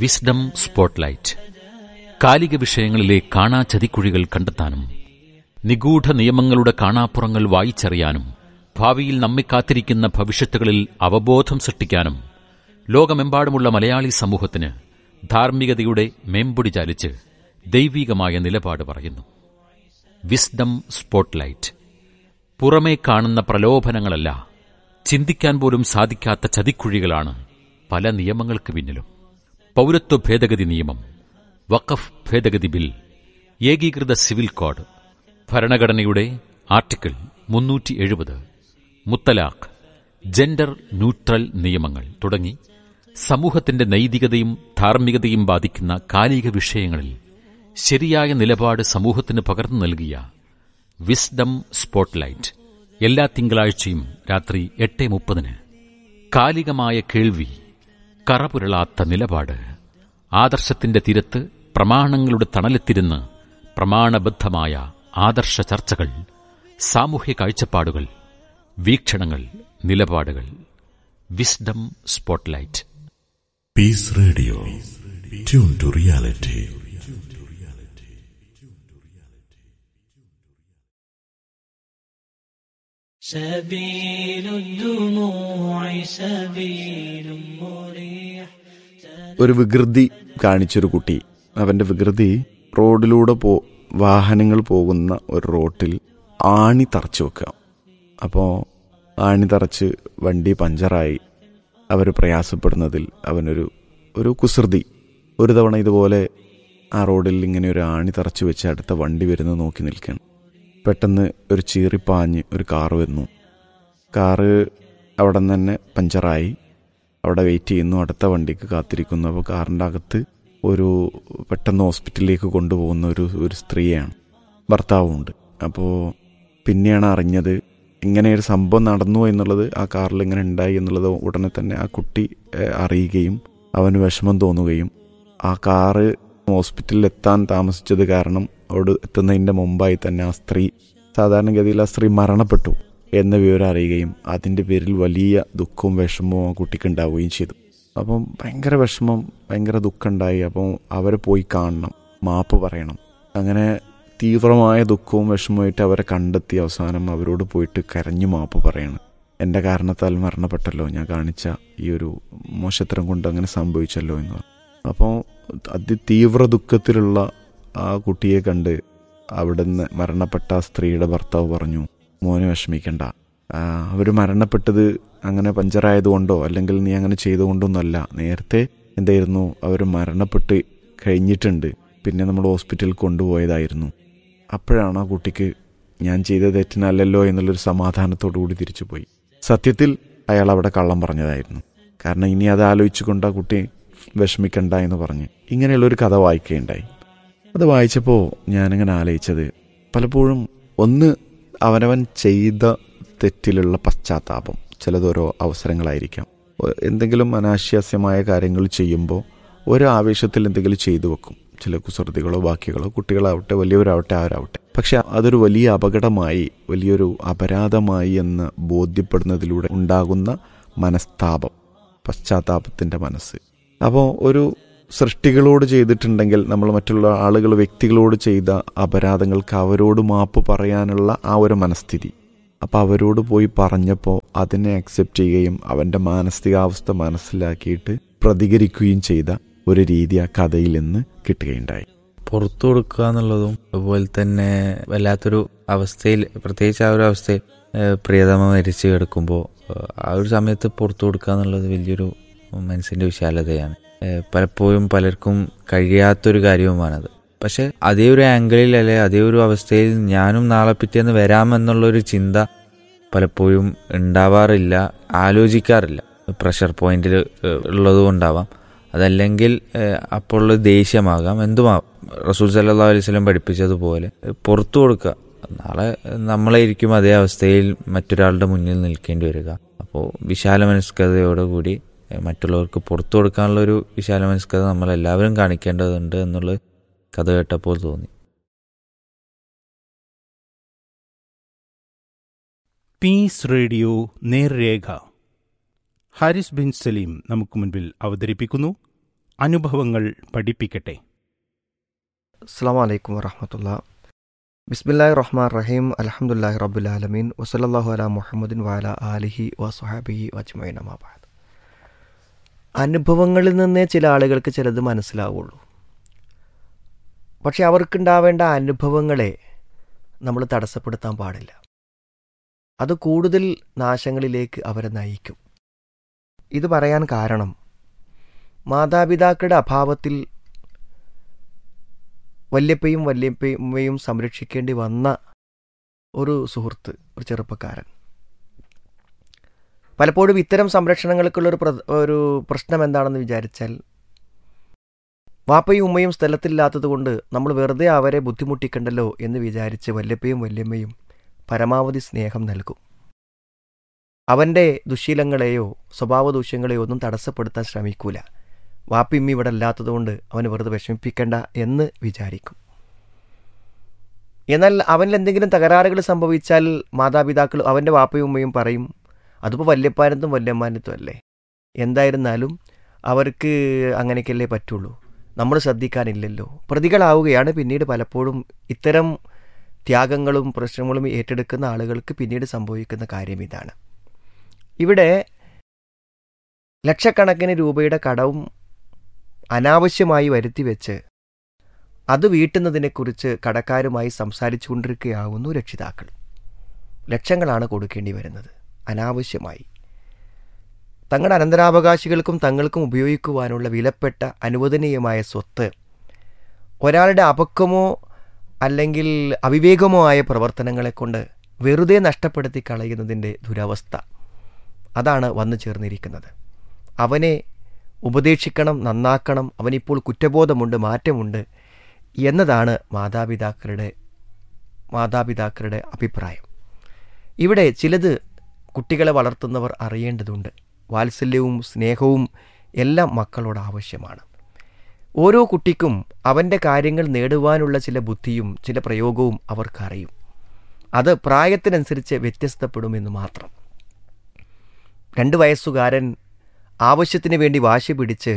Wisdom spotlight. കാലിക വിഷയങ്ങളിലെ കാണാ ചതിക്കുഴികൾ കണ്ടെത്താനും നിഗൂഢ നിയമങ്ങളുടെ കാണാപ്പുറങ്ങൾ വായിച്ചറിയാനും ഭാവിയിൽ നമ്മെ കാത്തിരിക്കുന്ന ഭവിഷ്യത്തുകളിൽ അവബോധം സൃഷ്ടിക്കാനും ലോകമെമ്പാടുമുള്ള മലയാളി സമൂഹത്തിന് ധാർമ്മികതയുടെ മേമ്പൊടി ചാലിച്ച് ദൈവീകമായ നിലപാട് പറയുന്നു. Wisdom spotlight. പുറമേ കാണുന്ന പ്രലോഭനങ്ങളല്ല, ചിന്തിക്കാൻ പോലും സാധിക്കാത്ത ചതിക്കുഴികളാണ് പല നിയമങ്ങൾക്ക് പിന്നിലും. പൗരത്വ ഭേദഗതി നിയമം, വഖഫ് ഭേദഗതി ബിൽ, ഏകീകൃത സിവിൽ കോഡ്, ഭരണഘടനയുടെ ആർട്ടിക്കിൾ 370, മുത്തലാഖ്, ജെൻഡർ ന്യൂട്രൽ നിയമങ്ങൾ തുടങ്ങി സമൂഹത്തിന്റെ നൈതികതയും ധാർമ്മികതയും ബാധിക്കുന്ന കാലിക വിഷയങ്ങളിൽ ശരിയായ നിലപാട് സമൂഹത്തിന് പകർന്നു നൽകിയ വിസ്ഡം സ്പോട്ട്ലൈറ്റ് എല്ലാ തിങ്കളാഴ്ചയും രാത്രി 8:30. കാലികമായ കേൾവി, കറപുരളാത്ത നിലപാട്, ആദർശത്തിന്റെ തീരത്ത് പ്രമാണങ്ങളുടെ തണലെത്തിരുന്ന് പ്രമാണബദ്ധമായ ആദർശ ചർച്ചകൾ, സാമൂഹ്യ കാഴ്ചപ്പാടുകൾ, വീക്ഷണങ്ങൾ, നിലപാടുകൾ. Wisdom spotlight. Piece radio, tune to reality. ഒരു വികൃതി കാണിച്ചൊരു കുട്ടി, അവന്റെ വികൃതി റോഡിലൂടെ വാഹനങ്ങൾ പോകുന്ന ഒരു റോട്ടിൽ ആണി തറച്ചു വെക്കുക. അപ്പോൾ ആണി തറച്ച് വണ്ടി പഞ്ചറായി അവർ പ്രയാസപ്പെടുന്നതിൽ അവനൊരു കുസൃതി. ഒരു തവണ ഇതുപോലെ ആ റോഡിൽ ഇങ്ങനെ ഒരു ആണി തറച്ചു വെച്ച് അടുത്ത വണ്ടി വരുന്നത് നോക്കി നിൽക്കുകയാണ്. പെട്ടെന്ന് ഒരു ചീറിപ്പാഞ്ഞ് ഒരു കാറ് വരുന്നു. കാറ് അവിടെ നിന്ന് തന്നെ പഞ്ചറായി അവിടെ വെയിറ്റ് ചെയ്യുന്നു, അടുത്ത വണ്ടിക്ക് കാത്തിരിക്കുന്നു. അപ്പോൾ കാറിൻ്റെ അകത്ത് പെട്ടെന്ന് ഹോസ്പിറ്റലിലേക്ക് കൊണ്ടുപോകുന്ന ഒരു സ്ത്രീയാണ്, ഭർത്താവുമുണ്ട്. അപ്പോൾ പിന്നെയാണ് അറിഞ്ഞത് ഇങ്ങനെ ഒരു സംഭവം നടന്നു എന്നുള്ളത്, ആ കാറിൽ ഇങ്ങനെ ഉണ്ടായി എന്നുള്ളത് ഉടനെ തന്നെ ആ കുട്ടി അറിയുകയും അവന് വിഷമം തോന്നുകയും ആ കാറ് ഹോസ്പിറ്റലിൽ എത്താൻ താമസിച്ചത് കാരണം അവിടെ എത്തുന്നതിൻ്റെ മുമ്പായി തന്നെ ആ സ്ത്രീ, സാധാരണഗതിയിൽ ആ സ്ത്രീ മരണപ്പെട്ടു എന്ന വിവരം അറിയുകയും അതിൻ്റെ പേരിൽ വലിയ ദുഃഖവും വിഷമവും ആ കുട്ടിക്ക് ഉണ്ടാവുകയും ചെയ്തു. അപ്പം ഭയങ്കര വിഷമം, ഭയങ്കര ദുഃഖമുണ്ടായി. അപ്പം അവരെ പോയി കാണണം, മാപ്പ് പറയണം. അങ്ങനെ തീവ്രമായ ദുഃഖവും വിഷമമായിട്ട് അവരെ കണ്ടെത്തി അവസാനം അവരോട് പോയിട്ട് കരഞ്ഞു മാപ്പ് പറയണം. എൻ്റെ കാരണത്താൽ മരണപ്പെട്ടല്ലോ, ഞാൻ കാണിച്ച ഈ ഒരു മോശത്തരം കൊണ്ട് അങ്ങനെ സംഭവിച്ചല്ലോ എന്ന് പറഞ്ഞു. അപ്പോൾ അതിതീവ്ര ദുഃഖത്തിലുള്ള ആ കുട്ടിയെ കണ്ട് അവിടുന്ന് മരണപ്പെട്ട ആ സ്ത്രീയുടെ ഭർത്താവ് പറഞ്ഞു, മോനെ വിഷമിക്കണ്ട, അവർ മരണപ്പെട്ടത് അങ്ങനെ പഞ്ചറായതുകൊണ്ടോ അല്ലെങ്കിൽ നീ അങ്ങനെ ചെയ്തുകൊണ്ടൊന്നുമല്ല. നേരത്തെ എന്തായിരുന്നു, അവർ മരണപ്പെട്ട് കഴിഞ്ഞിട്ടുണ്ട്, പിന്നെ നമ്മൾ ഹോസ്പിറ്റലിൽ കൊണ്ടുപോയതായിരുന്നു. അപ്പോഴാണ് ആ കുട്ടിക്ക് ഞാൻ ചെയ്ത തെറ്റിനല്ലല്ലോ എന്നുള്ളൊരു സമാധാനത്തോടു കൂടി തിരിച്ചുപോയി. സത്യത്തിൽ അയാൾ അവിടെ കള്ളം പറഞ്ഞതായിരുന്നു. കാരണം ഇനി അത് ആലോചിച്ചുകൊണ്ട് ആ കുട്ടി വിഷമിക്കണ്ട എന്ന് പറഞ്ഞ് ഇങ്ങനെയുള്ളൊരു കഥ വായിക്കുകയുണ്ടായി. അത് വായിച്ചപ്പോൾ ഞാനിങ്ങനെ ആലോചിച്ചത്, പലപ്പോഴും ഒന്ന് അവനവൻ ചെയ്ത തെറ്റിലുള്ള പശ്ചാത്താപം, ചിലതോരോ അവസരങ്ങളായിരിക്കാം. എന്തെങ്കിലും അനാശാസ്യമായ കാര്യങ്ങൾ ചെയ്യുമ്പോൾ ഒരു ആവേശത്തിൽ എന്തെങ്കിലും ചെയ്തു വെക്കും, ചില കുസൃതികളോ ബാക്കികളോ, കുട്ടികളാവട്ടെ വലിയവരാവട്ടെ ആരാവട്ടെ. പക്ഷെ അതൊരു വലിയ അപകടമായി, വലിയൊരു അപരാധമായി എന്ന് ബോധ്യപ്പെടുന്നതിലൂടെ ഉണ്ടാകുന്ന മനസ്താപം, പശ്ചാത്താപത്തിൻ്റെ മനസ്സ്. അപ്പോൾ ഒരു സൃഷ്ടികളോട് ചെയ്തിട്ടുണ്ടെങ്കിൽ നമ്മൾ മറ്റുള്ള ആളുകൾ, വ്യക്തികളോട് ചെയ്ത അപരാധങ്ങൾക്ക് അവരോട് മാപ്പ് പറയാനുള്ള ആ ഒരു മനസ്ഥിതി, അപ്പോൾ അവരോട് പോയി പറഞ്ഞപ്പോൾ അതിനെ അക്സെപ്റ്റ് ചെയ്യുകയും അവൻ്റെ മാനസികാവസ്ഥ മനസ്സിലാക്കിയിട്ട് പ്രതികരിക്കുകയും ചെയ്ത ഒരു രീതി ആ കഥയിൽ നിന്ന് കിട്ടുകയുണ്ടായി. പുറത്തു കൊടുക്കുക എന്നുള്ളതും അതുപോലെ തന്നെ വല്ലാത്തൊരു അവസ്ഥയിൽ, പ്രത്യേകിച്ച് ആ ഒരു അവസ്ഥയിൽ പ്രിയതമ മരിച്ചു കിടക്കുമ്പോൾ ആ ഒരു സമയത്ത് പുറത്തു കൊടുക്കുക എന്നുള്ളത് വലിയൊരു മനസ്സിൻ്റെ വിശാലതയാണ്. പലപ്പോഴും പലർക്കും കഴിയാത്തൊരു കാര്യവുമാണത്. പക്ഷെ അതേ ഒരു ആംഗിളിൽ അല്ലെ അതേ ഒരു അവസ്ഥയിൽ ഞാനും നാളെ പിറ്റേന്ന് വരാമെന്നുള്ളൊരു ചിന്ത പലപ്പോഴും ഉണ്ടാവാറില്ല, ആലോചിക്കാറില്ല. പ്രഷർ പോയിന്റിൽ ഉള്ളതുകൊണ്ടാവാം, അതല്ലെങ്കിൽ അപ്പോൾ ഉള്ള ദേഷ്യമാകാം, എന്തുമാകാം. റസൂൽ സല്ലല്ലാഹു അലൈഹി വസല്ലം പഠിപ്പിച്ചതുപോലെ പുറത്തു കൊടുക്കുക. നാളെ നമ്മളായിരിക്കും അതേ അവസ്ഥയിൽ മറ്റൊരാളുടെ മുന്നിൽ നിൽക്കേണ്ടി വരിക. അപ്പോൾ വിശാല മനസ്കതയോടുകൂടി മറ്റുള്ളവർക്ക് പുറത്തു കൊടുക്കാനുള്ളൊരു വിശാല മനസ്കത നമ്മളെല്ലാവരും കാണിക്കേണ്ടതുണ്ട് എന്നുള്ളത് കഥ കേട്ടപ്പോൾ തോന്നി. പീസ് റേഡിയോ നേർരേഖ. ഹാരിസ് ബിൻ സലീം നമുക്ക് മുൻപിൽ അവതരിപ്പിക്കുന്നു അനുഭവങ്ങൾ പഠിപ്പിക്കട്ടെ. അസ്സലാമു അലൈക്കും വറഹ്മത്തുള്ളാഹി. ബിസ്മില്ലാഹിർ റഹ്മാനിർ റഹീം. അൽഹംദുലില്ലാഹി റബ്ബിൽ ആലമീൻ വസല്ലല്ലാഹു അലാ മുഹമ്മദിൻ വഅലാ ആലിഹി വസ്വഹബിഹി അജ്മഈൻ. അമ്മാ ബഅദ്. അനുഭവങ്ങളിൽ നിന്നേ ചില ആളുകൾക്ക് ചിലത് മനസ്സിലാവുള്ളൂ. പക്ഷെ അവർക്കുണ്ടാവേണ്ട അനുഭവങ്ങളെ നമ്മൾ തടസ്സപ്പെടുത്താൻ പാടില്ല. അത് കൂടുതൽ നാശങ്ങളിലേക്ക് അവരെ നയിക്കും. ഇത് പറയാൻ കാരണം, മാതാപിതാക്കളുടെ അഭാവത്തിൽ വല്യപ്പയും വല്യപ്പയും സംരക്ഷിക്കേണ്ടി വന്ന ഒരു സുഹൃത്ത്, ഒരു ചെറുപ്പക്കാരൻ. പലപ്പോഴും ഇത്തരം സംരക്ഷണങ്ങൾക്കുള്ളൊരു പ്രശ്നം എന്താണെന്ന് വിചാരിച്ചാൽ, വാപ്പയും ഉമ്മയും സ്ഥലത്തില്ലാത്തത് കൊണ്ട് നമ്മൾ വെറുതെ അവരെ ബുദ്ധിമുട്ടിക്കണ്ടല്ലോ എന്ന് വിചാരിച്ച് വല്യപ്പയും വല്യമ്മയും പരമാവധി സ്നേഹം നൽകും. അവൻ്റെ ദുശ്ശീലങ്ങളെയോ സ്വഭാവ ദൂഷ്യങ്ങളെയോ ഒന്നും തടസ്സപ്പെടുത്താൻ ശ്രമിക്കൂല. വാപ്പിമ്മി ഇവിടെ അല്ലാത്തതുകൊണ്ട് അവന് വെറുതെ വിഷമിപ്പിക്കണ്ട എന്ന് വിചാരിക്കും. എന്നാൽ അവനിൽ എന്തെങ്കിലും തകരാറുകൾ സംഭവിച്ചാൽ മാതാപിതാക്കൾ, അവൻ്റെ വാപ്പയും ഉമ്മയും പറയും, അതിപ്പോൾ വല്യപ്പാനത്തും വല്യമ്മാനത്തും അല്ലേ, എന്തായിരുന്നാലും അവർക്ക് അങ്ങനെയൊക്കെയല്ലേ പറ്റുള്ളൂ, നമ്മൾ ശ്രദ്ധിക്കാനില്ലല്ലോ. പ്രതികളാവുകയാണ് പിന്നീട് പലപ്പോഴും. ഇത്തരം ത്യാഗങ്ങളും പ്രശ്നങ്ങളും ഏറ്റെടുക്കുന്ന ആളുകൾക്ക് പിന്നീട് സംഭവിക്കുന്ന കാര്യം ഇതാണ്. ഇവിടെ ലക്ഷക്കണക്കിന് രൂപയുടെ കടവും അനാവശ്യമായി വരുത്തിവെച്ച് അത് വീട്ടുന്നതിനെക്കുറിച്ച് കടക്കാരുമായി സംസാരിച്ചു കൊണ്ടിരിക്കുകയാവുന്നു രക്ഷിതാക്കൾ. ലക്ഷങ്ങളാണ് കൊടുക്കേണ്ടി വരുന്നത് അനാവശ്യമായി. തങ്ങളുടെ അനന്തരാവകാശികൾക്കും തങ്ങൾക്കും ഉപയോഗിക്കുവാനുള്ള വിലപ്പെട്ട അനുവദനീയമായ സ്വത്ത് ഒരാളുടെ അപക്വമോ അല്ലെങ്കിൽ അവിവേകമോ ആയ പ്രവർത്തനങ്ങളെ കൊണ്ട് വെറുതെ നഷ്ടപ്പെടുത്തി കളയുന്നതിൻ്റെ ദുരവസ്ഥ അതാണ് വന്നു ചേർന്നിരിക്കുന്നത്. അവനെ ഉപദേശിക്കണം, നന്നാക്കണം, അവനിപ്പോൾ കുറ്റബോധമുണ്ട്, മാറ്റമുണ്ട് എന്നതാണ് മാതാപിതാക്കളുടെ അഭിപ്രായം. ഇവിടെ ചിലത് കുട്ടികളെ വളർത്തുന്നവർ അറിയേണ്ടതുണ്ട്. വാത്സല്യവും സ്നേഹവും എല്ലാം മക്കളോട് ആവശ്യമാണ്. ഓരോ കുട്ടിക്കും അവൻ്റെ കാര്യങ്ങൾ നേടുവാനുള്ള ചില ബുദ്ധിയും ചില പ്രയോഗവും അവർക്കറിയും. അത് പ്രായത്തിനനുസരിച്ച് വ്യത്യസ്തപ്പെടുമെന്ന് മാത്രം. 2 വയസ്സുകാരൻ ആവശ്യത്തിന് വേണ്ടി വാശി പിടിച്ച്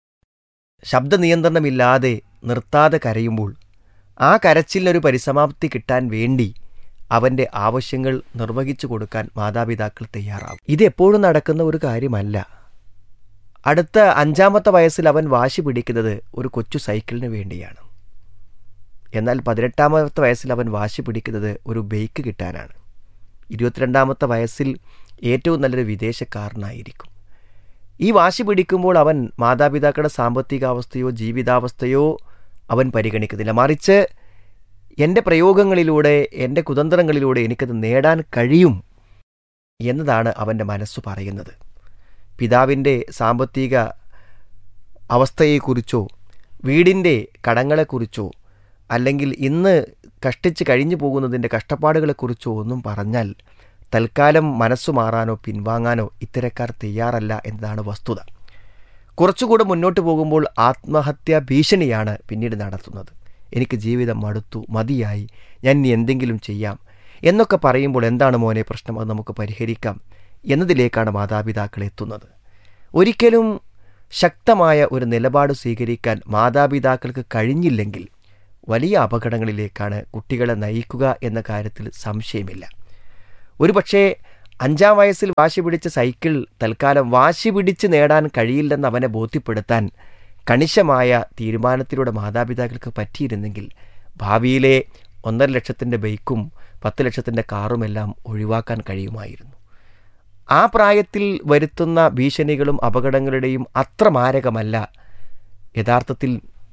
ശബ്ദനിയന്ത്രണമില്ലാതെ നിർത്താതെ കരയുമ്പോൾ ആ കരച്ചിലിനൊരു പരിസമാപ്തി കിട്ടാൻ വേണ്ടി അവൻ്റെ ആവശ്യങ്ങൾ നിർവഹിച്ചു കൊടുക്കാൻ മാതാപിതാക്കൾ തയ്യാറാവും. ഇത് എപ്പോഴും നടക്കുന്ന ഒരു കാര്യമല്ല. അടുത്ത 5-ാമത്തെ വയസ്സിൽ അവൻ വാശി പിടിക്കുന്നത് ഒരു കൊച്ചു സൈക്കിളിന് വേണ്ടിയാണ്. എന്നാൽ 18-ാമത്തെ വയസ്സിൽ അവൻ വാശി പിടിക്കുന്നത് ഒരു ബൈക്ക് കിട്ടാനാണ്. 22-ാമത്തെ വയസ്സിൽ ഏറ്റവും നല്ലൊരു വിദേശക്കാരനായിരിക്കും. ഈ വാശി പിടിക്കുമ്പോൾ അവൻ മാതാപിതാക്കളുടെ സാമ്പത്തികാവസ്ഥയോ ജീവിതാവസ്ഥയോ അവൻ പരിഗണിക്കുന്നില്ല. മറിച്ച് എൻ്റെ പ്രയോഗങ്ങളിലൂടെ, എൻ്റെ കുതന്ത്രങ്ങളിലൂടെ എനിക്കത് നേടാൻ കഴിയും എന്നതാണ് അവൻ്റെ മനസ്സു പറയുന്നത്. പിതാവിൻ്റെ സാമ്പത്തിക അവസ്ഥയെക്കുറിച്ചോ വീടിൻ്റെ കടങ്ങളെക്കുറിച്ചോ അല്ലെങ്കിൽ ഇന്ന് കഷ്ടിച്ച് കഴിഞ്ഞു പോകുന്നതിൻ്റെ കഷ്ടപ്പാടുകളെക്കുറിച്ചോ ഒന്നും പറഞ്ഞാൽ തൽക്കാലം മനസ്സു മാറാനോ പിൻവാങ്ങാനോ ഇത്തരക്കാർ തയ്യാറല്ല എന്നതാണ് വസ്തുത. കുറച്ചുകൂടെ മുന്നോട്ട് പോകുമ്പോൾ ആത്മഹത്യാ ഭീഷണിയാണ് പിന്നീട് നടത്തുന്നത്. എനിക്ക് ജീവിതം മടുത്തു, മതിയായി, ഞാൻ ഇനി എന്തെങ്കിലും ചെയ്യാം എന്നൊക്കെ പറയുമ്പോൾ എന്താണ് മോനെ പ്രശ്നം, അത് നമുക്ക് പരിഹരിക്കാം എന്നതിലേക്കാണ് മാതാപിതാക്കൾ എത്തുന്നത്. ഒരിക്കലും ശക്തമായ ഒരു നിലപാട് സ്വീകരിക്കാൻ മാതാപിതാക്കൾക്ക് കഴിഞ്ഞില്ലെങ്കിൽ വലിയ അപകടങ്ങളിലേക്കാണ് കുട്ടികളെ നയിക്കുക എന്ന കാര്യത്തിൽ സംശയമില്ല. ഒരു പക്ഷേ 5-ാം വയസ്സിൽ വാശി പിടിച്ച സൈക്കിൾ തൽക്കാലം വാശി പിടിച്ച് നേടാൻ കഴിയില്ലെന്ന് അവനെ ബോധ്യപ്പെടുത്താൻ കണിശമായ തീരുമാനത്തിലൂടെ മാതാപിതാക്കൾക്ക് പറ്റിയിരുന്നെങ്കിൽ ഭാവിയിലെ 1.5 ലക്ഷത്തിൻ്റെ ബൈക്കും 10 ലക്ഷത്തിൻ്റെ കാറുമെല്ലാം ഒഴിവാക്കാൻ കഴിയുമായിരുന്നു. ആ പ്രായത്തിൽ വരുത്തുന്ന ഭീഷണികളും അപകടങ്ങളുടെയും അത്ര മാരകമല്ല. യഥാർത്ഥത്തിൽ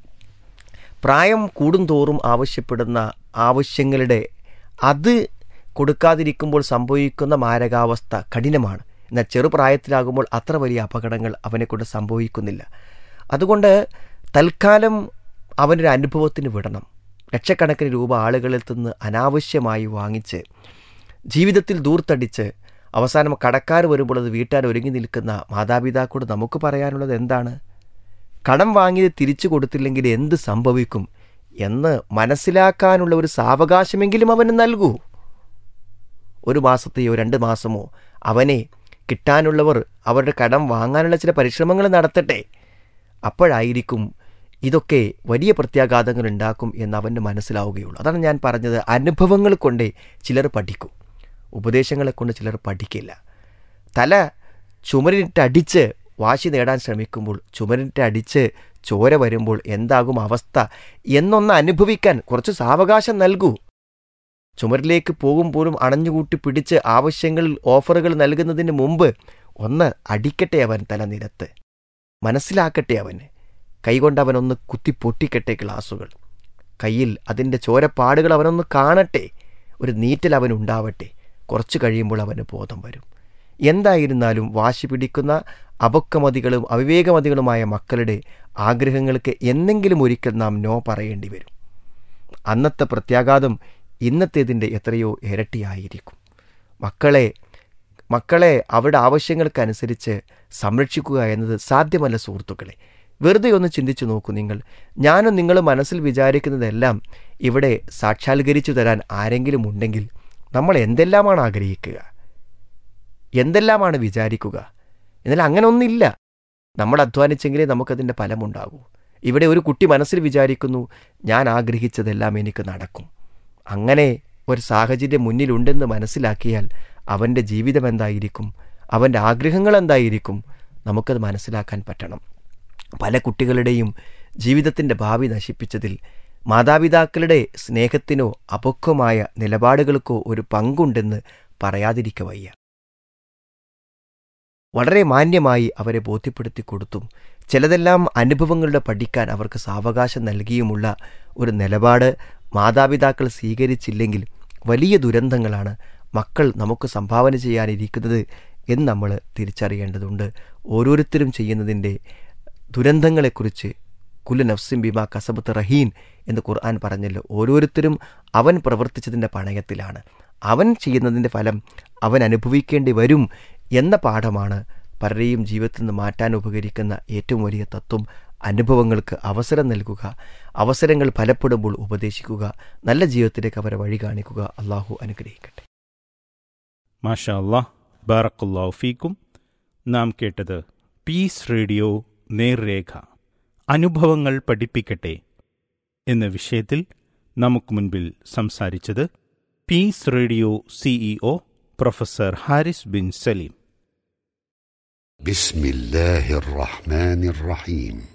പ്രായം കൂടുന്തോറും ആവശ്യപ്പെടുന്ന ആവശ്യങ്ങളുടെ അത് കൊടുക്കാതിരിക്കുമ്പോൾ സംഭവിക്കുന്ന മാരകാവസ്ഥ കഠിനമാണ്. എന്നാൽ ചെറുപ്രായത്തിലാകുമ്പോൾ അത്ര വലിയ അപകടങ്ങൾ അവനെക്കൊണ്ട് സംഭവിക്കുന്നില്ല. അതുകൊണ്ട് തൽക്കാലം അവനൊരു അനുഭവത്തിന് വിടണം. ലക്ഷക്കണക്കിന് രൂപ ആളുകളിൽ നിന്ന് അനാവശ്യമായി വാങ്ങിച്ച് ജീവിതത്തിൽ ദൂർത്തടിച്ച് അവസാനം കടക്കാർ വരുമ്പോൾ അത് വീട്ടാൻ ഒരുങ്ങി നിൽക്കുന്ന മാതാപിതാക്കളോട് നമുക്ക് പറയാനുള്ളത് എന്താണ്? കടം വാങ്ങിയത് തിരിച്ചു കൊടുത്തില്ലെങ്കിൽ എന്ത് സംഭവിക്കും എന്ന് മനസ്സിലാക്കാനുള്ള ഒരു സാവകാശമെങ്കിലും അവന് നൽകൂ. 1 മാസത്തെയോ 2 മാസമോ അവനെ കിട്ടാനുള്ളവർ അവരുടെ കടം വാങ്ങാനുള്ള ചില പരിശ്രമങ്ങൾ നടത്തട്ടെ. അപ്പോഴായിരിക്കും ഇതൊക്കെ വലിയ പ്രത്യാഘാതങ്ങൾ ഉണ്ടാക്കും എന്ന് അവന് മനസ്സിലാവുകയുള്ളൂ. അതാണ് ഞാൻ പറഞ്ഞത്, അനുഭവങ്ങൾ കൊണ്ടേ ചിലർ പഠിക്കും, ഉപദേശങ്ങളെ കൊണ്ട് ചിലർ പഠിക്കില്ല. തല ചുമരിട്ടടിച്ച് വാശി നേടാൻ ശ്രമിക്കുമ്പോൾ, ചുമരിട്ടടിച്ച് ചോര വരുമ്പോൾ എന്താകും അവസ്ഥ എന്നൊന്ന് അനുഭവിക്കാൻ കുറച്ച് സാവകാശം നൽകൂ. ചുമരിലേക്ക് പോകുമ്പോഴും അണഞ്ഞുകൂട്ടി പിടിച്ച് ആവശ്യങ്ങൾ ഓഫറുകൾ നൽകുന്നതിന് മുമ്പ് ഒന്ന് അടിക്കട്ടെ അവൻ തല നിരത്ത്, മനസ്സിലാക്കട്ടെ അവന്, കൈകൊണ്ട് അവനൊന്ന് കുത്തി പൊട്ടിക്കട്ടെ ഗ്ലാസുകൾ, കയ്യിൽ അതിൻ്റെ ചോരപ്പാടുകൾ അവനൊന്ന് കാണട്ടെ, ഒരു നീറ്റൽ അവനുണ്ടാവട്ടെ. കുറച്ച് കഴിയുമ്പോൾ അവന് ബോധം വരും. എന്തായിരുന്നാലും വാശി പിടിക്കുന്ന അപക്വമതികളും അവിവേകമതികളുമായ മക്കളുടെ ആഗ്രഹങ്ങൾക്ക് എന്നെങ്കിലും ഒരിക്കൽ നാം നോ പറയേണ്ടി വരും. അന്നത്തെ പ്രത്യാഘാതം ഇന്നത്തേതിൻ്റെ എത്രയോ ഇരട്ടിയായിരിക്കും. മക്കളെ അവരുടെ ആവശ്യങ്ങൾക്കനുസരിച്ച് സംരക്ഷിക്കുക എന്നത് സാധ്യമല്ല സുഹൃത്തുക്കളെ. വെറുതെ ഒന്ന് ചിന്തിച്ചു നോക്കൂ നിങ്ങൾ. ഞാനും നിങ്ങൾ മനസ്സിൽ വിചാരിക്കുന്നതെല്ലാം ഇവിടെ സാക്ഷാത്കരിച്ചു തരാൻ ആരെങ്കിലും ഉണ്ടെങ്കിൽ നമ്മൾ എന്തെല്ലാമാണ് ആഗ്രഹിക്കുക, എന്തെല്ലാമാണ് വിചാരിക്കുക. എന്നാൽ അങ്ങനെ ഒന്നില്ല. നമ്മൾ അധ്വാനിച്ചെങ്കിലേ നമുക്കതിൻ്റെ ഫലമുണ്ടാകൂ. ഇവിടെ ഒരു കുട്ടി മനസ്സിൽ വിചാരിക്കുന്നു, ഞാൻ ആഗ്രഹിച്ചതെല്ലാം എനിക്ക് നടക്കും. അങ്ങനെ ഒരു സാഹചര്യം മുന്നിലുണ്ടെന്ന് മനസ്സിലാക്കിയാൽ അവൻ്റെ ജീവിതം എന്തായിരിക്കും, അവൻ്റെ ആഗ്രഹങ്ങൾ എന്തായിരിക്കും, നമുക്കത് മനസ്സിലാക്കാൻ പറ്റണം. പല കുട്ടികളുടെയും ജീവിതത്തിൻ്റെ ഭാവി നശിപ്പിച്ചതിൽ മാതാപിതാക്കളുടെ സ്നേഹത്തിനോ അപക്വമായ നിലപാടുകൾക്കോ ഒരു പങ്കുണ്ടെന്ന് പറയാതിരിക്ക വയ്യ. വളരെ മാന്യമായി അവരെ ബോധ്യപ്പെടുത്തി കൊടുത്തും ചിലതെല്ലാം അനുഭവങ്ങളുടെ പഠിക്കാൻ അവർക്ക് സാവകാശം നൽകിയുമുള്ള ഒരു നിലപാട് മാതാപിതാക്കൾ സ്വീകരിച്ചില്ലെങ്കിൽ വലിയ ദുരന്തങ്ങളാണ് മക്കൾ നമുക്ക് സംഭാവന ചെയ്യാനിരിക്കുന്നത് എന്ന് നമ്മൾ തിരിച്ചറിയേണ്ടതുണ്ട്. ഓരോരുത്തരും ചെയ്യുന്നതിൻ്റെ ദുരന്തങ്ങളെക്കുറിച്ച് കുല്ലു നഫ്സിൻ ബിമാ കസബത്ത് റഹീൻ എന്ന് ഖുർആൻ പറഞ്ഞല്ലോ. ഓരോരുത്തരും അവൻ പ്രവർത്തിച്ചതിൻ്റെ പണയത്തിലാണ്, അവൻ ചെയ്യുന്നതിൻ്റെ ഫലം അവൻ അനുഭവിക്കേണ്ടി വരും എന്ന പാഠമാണ് പലരെയും ജീവിതത്തിൽ നിന്ന് മാറ്റാൻ ഉപകരിക്കുന്ന ഏറ്റവും വലിയ തത്വം. അനുഭവങ്ങൾക്ക് അവസരം നൽകുക, അവസരങ്ങൾ ഫലപ്പെടുമ്പോൾ ഉപദേശിക്കുക, നല്ല ജീവിതത്തിലേക്ക് അവരെ വഴി കാണിക്കുക. അള്ളാഹു അനുഗ്രഹിക്കട്ടെ. മാഷാ അല്ലാഹ്, ബാറക്കല്ലാഹു ഫീക്കും. നാം കേട്ടത് പീസ് റേഡിയോ നേർരേഖ, അനുഭവങ്ങൾ പഠിപ്പിക്കട്ടെ എന്ന വിഷയത്തിൽ നമുക്ക് മുൻപിൽ സംസാരിച്ചത് piece radio CEO professor Haris bin Saleem. ബിസ്മില്ലാഹിർ റഹ്മാനിർ റഹീം.